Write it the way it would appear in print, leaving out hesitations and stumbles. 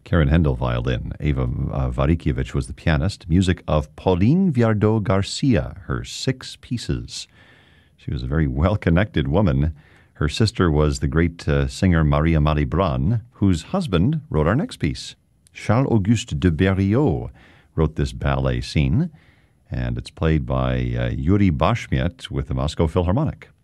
Karen Hendel, violin. Eva Varikievich was the pianist. Music of Pauline Viardot Garcia, her 6 pieces. She was a very well-connected woman. Her sister was the great singer Maria Malibran, whose husband wrote our next piece. Charles-Auguste de Berriot wrote this ballet scene, and it's played by Yuri Bashmiet with the Moscow Philharmonic.